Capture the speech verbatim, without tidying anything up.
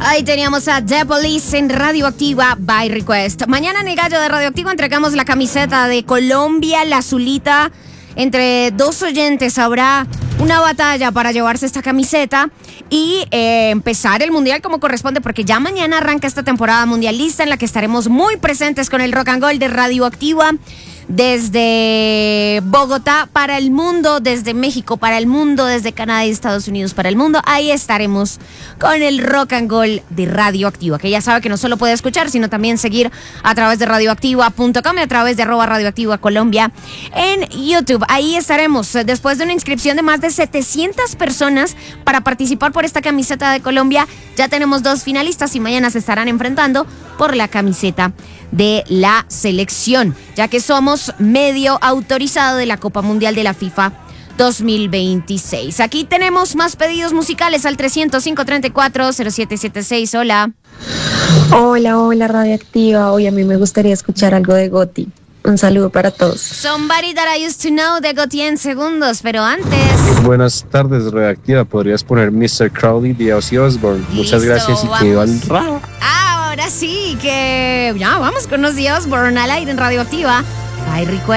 Ahí teníamos a The Police en Radioactiva by Request. Mañana en el Gallo de Radioactiva entregamos la camiseta de Colombia, la azulita. Entre dos oyentes habrá una batalla para llevarse esta camiseta y eh, empezar el mundial como corresponde, porque ya mañana arranca esta temporada mundialista en la que estaremos muy presentes con el Rock and Roll de Radioactiva. Desde Bogotá para el mundo, desde México para el mundo, desde Canadá y Estados Unidos para el mundo. Ahí estaremos con el Rock and Roll de Radioactiva, que ya sabe que no solo puede escuchar, sino también seguir a través de radioactiva punto com y a través de arroba radioactiva Colombia en YouTube. Ahí estaremos después de una inscripción de más de setecientas personas para participar por esta camiseta de Colombia. Ya tenemos dos finalistas y mañana se estarán enfrentando por la camiseta de la selección, ya que somos medio autorizado de la Copa Mundial de la FIFA dos mil veintiséis. Aquí tenemos más pedidos musicales al trescientos cinco, treinta y cuatro, cero siete siete seis. Hola. Hola, hola Radioactiva. Hoy a mí me gustaría escuchar algo de Gotti. Un saludo para todos. Somebody That I Used to Know de Gotti en segundos, pero antes... Buenas tardes, Radioactiva. ¿Podrías poner mister Crowley de Ozzy Osbourne? Muchas Listo, gracias y vamos. que iba al ra. Ahora sí que... Ya, vamos con Ozzy Osbourne al aire en Radioactiva. Bye, Rico.